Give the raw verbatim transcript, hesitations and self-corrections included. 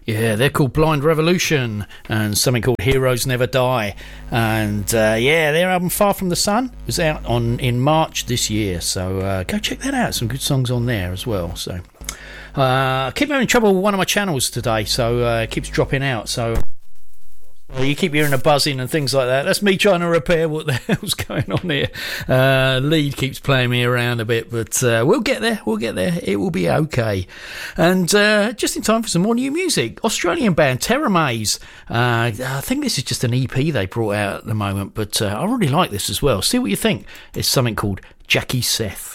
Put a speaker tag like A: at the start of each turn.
A: Yeah, they're called Blind Revolution, and something called Heroes Never Die. And uh, yeah, their album Far From the Sun was out on in March this year, so uh, go check that out. Some good songs on there as well. So uh, I keep having trouble with one of my channels today, so uh, it keeps dropping out. So you keep hearing a buzzing and things like that. That's me trying to repair what the hell's going on here. Uh, Lead keeps playing me around a bit, but uh, we'll get there. We'll get there. It will be okay. And uh, just in time for some more new music. Australian band Terra Maze. Uh, I think this is just an E P they brought out at the moment, but uh, I really like this as well. See what you think. It's something called Jackie Seth.